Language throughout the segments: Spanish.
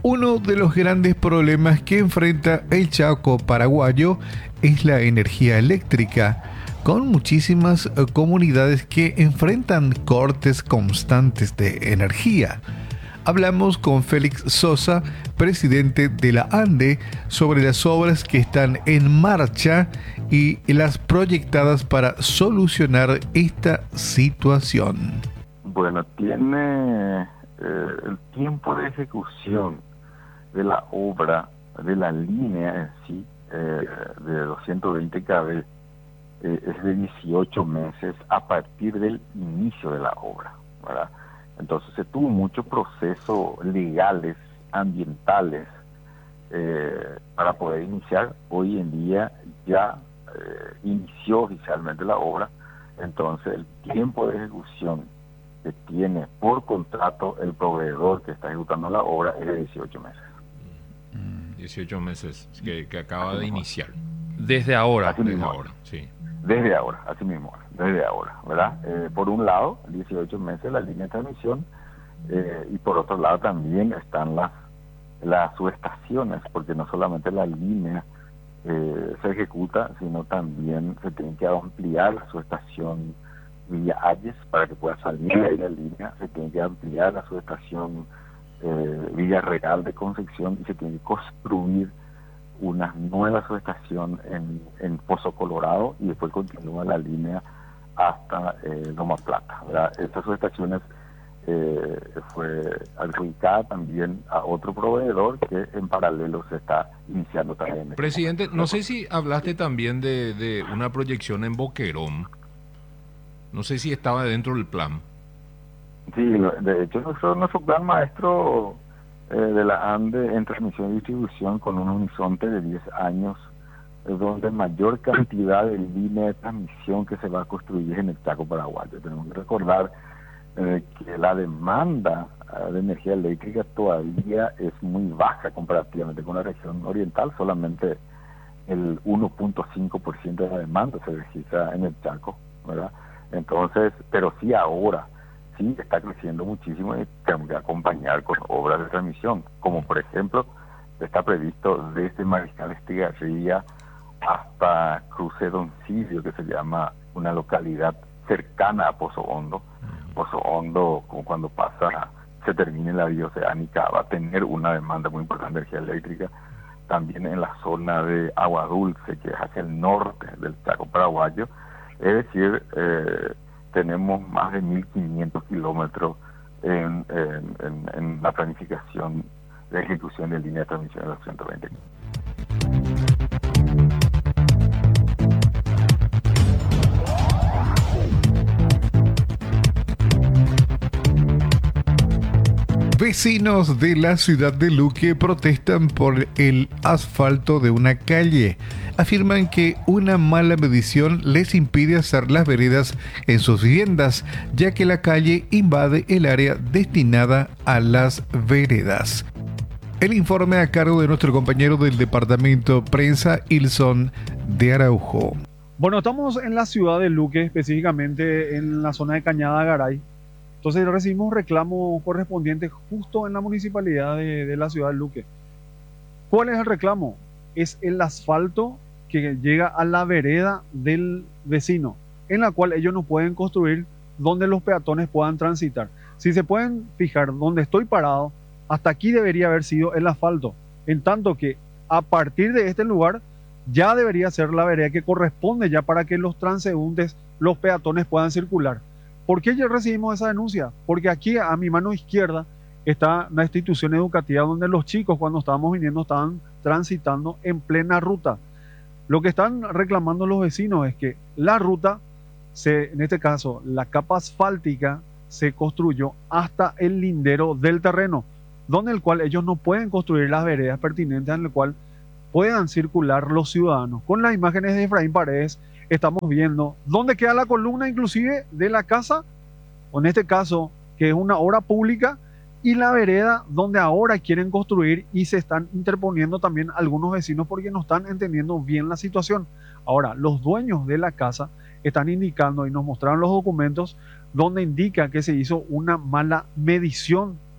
Uno de los grandes problemas que enfrenta el Chaco paraguayo es la energía eléctrica, con muchísimas comunidades que enfrentan cortes constantes de energía. Hablamos con Félix Sosa, presidente de la ANDE, sobre las obras que están en marcha y las proyectadas para solucionar esta situación. Bueno, tiene el tiempo de ejecución de la obra, de la línea en sí, de 220 kV, es de 18 meses a partir del inicio de la obra, ¿verdad? Entonces se tuvo muchos procesos legales, ambientales, para poder iniciar. Hoy en día ya inició oficialmente la obra, entonces el tiempo de ejecución que tiene por contrato el proveedor que está ejecutando la obra es de 18 meses. 18 meses que acaba de iniciar. Desde ahora. Desde ahora, sí. Desde ahora, así mismo, desde ahora, ¿verdad? Por un lado, 18 meses la línea de transmisión, y por otro lado también están las subestaciones, porque no solamente la línea se ejecuta, sino también se tiene que ampliar la subestación Villa Ayes para que pueda salir de ahí la línea, se tiene que ampliar la subestación Villa Real de Concepción y se tiene que construir una nueva subestación en Pozo Colorado y después continúa la línea hasta Loma Plata, ¿verdad? Estas subestaciones fue adjudicada también a otro proveedor que en paralelo se está iniciando también. Presidente, no sé si hablaste también de una proyección en Boquerón. No sé si estaba dentro del plan. Sí, de hecho nuestro plan maestro de la ANDE en transmisión y distribución con un horizonte de 10 años, donde mayor cantidad de línea de transmisión que se va a construir es en el Chaco paraguayo. Tenemos que recordar que la demanda de energía eléctrica todavía es muy baja comparativamente con la región oriental. Solamente el 1.5% de la demanda se registra en el Chaco, ¿verdad? Entonces, pero sí ahora sí está creciendo muchísimo y tenemos que acompañar con obras de transmisión, como por ejemplo está previsto desde Mariscal Estigarribia hasta Cruce Doncillo, que se llama una localidad cercana a Pozo Hondo. Pozo Hondo, como cuando se termine la vía oceánica, va a tener una demanda muy importante de energía eléctrica. También en la zona de Agua Dulce, que es hacia el norte del Chaco paraguayo. Es decir, tenemos más de 1.500 kilómetros en la planificación de ejecución de línea de transmisión de los 120. Vecinos de la ciudad de Luque protestan por el asfalto de una calle. Afirman que una mala medición les impide hacer las veredas en sus viviendas, ya que la calle invade el área destinada a las veredas. El informe a cargo de nuestro compañero del departamento prensa, Ilson de Araujo. Bueno, estamos en la ciudad de Luque, específicamente en la zona de Cañada Garay. Entonces recibimos reclamo correspondiente justo en la municipalidad de la ciudad de Luque. ¿Cuál es el reclamo? Es el asfalto que llega a la vereda del vecino, en la cual ellos no pueden construir donde los peatones puedan transitar. Si se pueden fijar donde estoy parado, hasta aquí debería haber sido el asfalto, en tanto que a partir de este lugar ya debería ser la vereda que corresponde ya para que los transeúntes, los peatones puedan circular. ¿Por qué ya recibimos esa denuncia? Porque aquí a mi mano izquierda está una institución educativa donde los chicos cuando estábamos viniendo estaban transitando en plena ruta. Lo que están reclamando los vecinos es que la ruta, en este caso la capa asfáltica, se construyó hasta el lindero del terreno, donde el cual ellos no pueden construir las veredas pertinentes en el cual puedan circular los ciudadanos. Con las imágenes de Efraín Paredes estamos viendo dónde queda la columna inclusive de la casa, o en este caso que es una obra pública, y la vereda donde ahora quieren construir y se están interponiendo también algunos vecinos porque no están entendiendo bien la situación. Ahora, los dueños de la casa están indicando y nos mostraron los documentos donde indica que se hizo una mala medición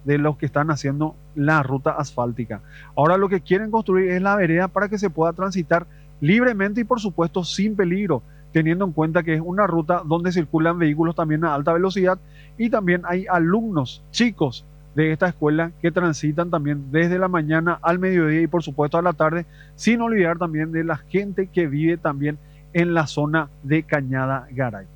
de los que están haciendo la ruta asfáltica. Ahora lo que quieren construir es la vereda para que se pueda transitar libremente y por supuesto sin peligro, teniendo en cuenta que es una ruta donde circulan vehículos también a alta velocidad y también hay alumnos, chicos de esta escuela que transitan también desde la mañana al mediodía y por supuesto a la tarde, sin olvidar también de la gente que vive también en la zona de Cañada Garay.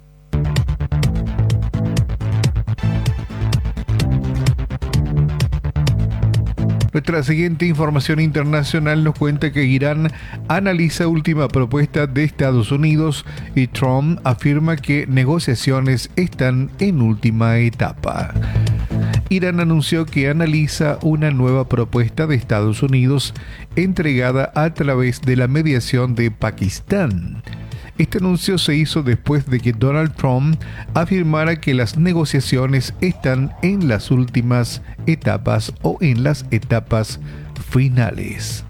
Nuestra siguiente información internacional nos cuenta que Irán analiza última propuesta de Estados Unidos y Trump afirma que negociaciones están en última etapa. Irán anunció que analiza una nueva propuesta de Estados Unidos entregada a través de la mediación de Pakistán. Este anuncio se hizo después de que Donald Trump afirmara que las negociaciones están en las últimas etapas o en las etapas finales.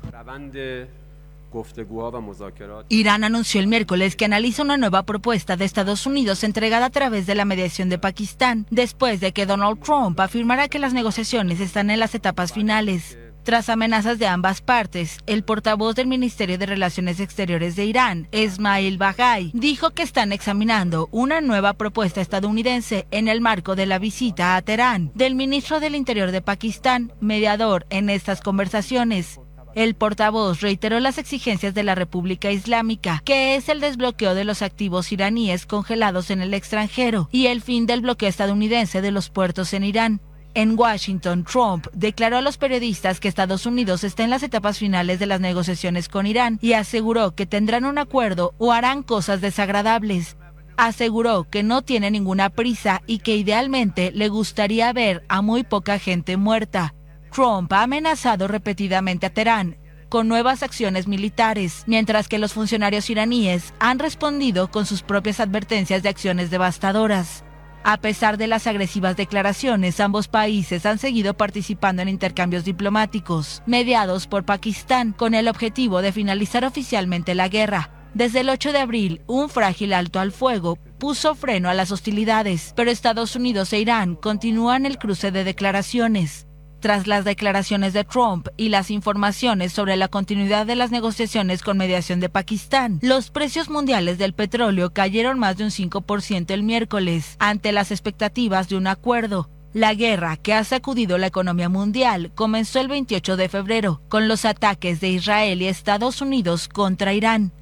Irán anunció el miércoles que analiza una nueva propuesta de Estados Unidos entregada a través de la mediación de Pakistán, después de que Donald Trump afirmara que las negociaciones están en las etapas finales. Tras amenazas de ambas partes, el portavoz del Ministerio de Relaciones Exteriores de Irán, Esmail Baghai, dijo que están examinando una nueva propuesta estadounidense en el marco de la visita a Teherán del ministro del Interior de Pakistán, mediador en estas conversaciones. El portavoz reiteró las exigencias de la República Islámica, que es el desbloqueo de los activos iraníes congelados en el extranjero y el fin del bloqueo estadounidense de los puertos en Irán. En Washington, Trump declaró a los periodistas que Estados Unidos está en las etapas finales de las negociaciones con Irán y aseguró que tendrán un acuerdo o harán cosas desagradables. Aseguró que no tiene ninguna prisa y que idealmente le gustaría ver a muy poca gente muerta. Trump ha amenazado repetidamente a Teherán con nuevas acciones militares, mientras que los funcionarios iraníes han respondido con sus propias advertencias de acciones devastadoras. A pesar de las agresivas declaraciones, ambos países han seguido participando en intercambios diplomáticos, mediados por Pakistán, con el objetivo de finalizar oficialmente la guerra. Desde el 8 de abril, un frágil alto al fuego puso freno a las hostilidades, pero Estados Unidos e Irán continúan el cruce de declaraciones. Tras las declaraciones de Trump y las informaciones sobre la continuidad de las negociaciones con mediación de Pakistán, los precios mundiales del petróleo cayeron más de un 5% el miércoles, ante las expectativas de un acuerdo. La guerra, que ha sacudido la economía mundial, comenzó el 28 de febrero, con los ataques de Israel y Estados Unidos contra Irán.